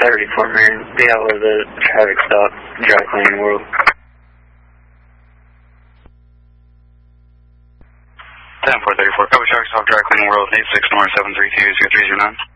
1034, Marion. Be out of the traffic stop, dry cleaning world. 10-434, copy traffic stop, dry cleaning world, 86 north 732, 2309.